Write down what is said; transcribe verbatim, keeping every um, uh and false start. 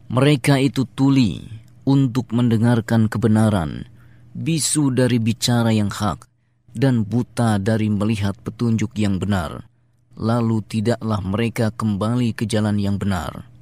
Mereka itu tuli untuk mendengarkan kebenaran, bisu dari bicara yang hak, dan buta dari melihat petunjuk yang benar. Lalu tidaklah mereka kembali ke jalan yang benar.